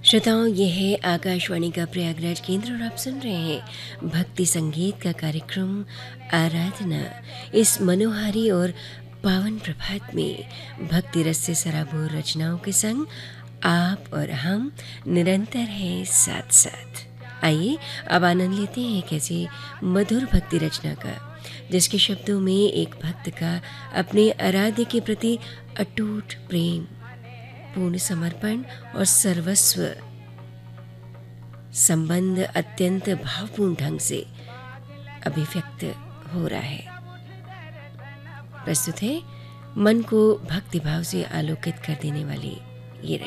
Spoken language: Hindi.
श्रोताओं, ये है आकाशवाणी का प्रयागराज केंद्र और आप सुन रहे हैं भक्ति संगीत का कार्यक्रम आराधना। इस मनोहारी और पावन प्रभात में भक्ति रस से सराबोर रचनाओं के संग आप और हम निरंतर हैं साथ साथ। आइए अब आनंद लेते हैं एक ऐसी मधुर भक्ति रचना का जिसके शब्दों में एक भक्त का अपने आराध्य के प्रति अटूट प्रेम, पूर्ण समर्पण और सर्वस्व संबंध अत्यंत भावपूर्ण ढंग से अभिव्यक्त हो रहा है। प्रस्तुत है मन को भक्ति भाव से आलोकित कर देने वाली ये रचना।